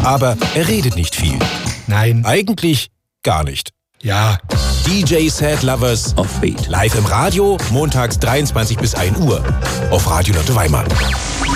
Aber er redet nicht viel. Nein. Eigentlich gar nicht. Ja. DJ Sad Lovers Offbeat. live im Radio, montags 23 bis 1 Uhr auf Radio Lotte Weimar.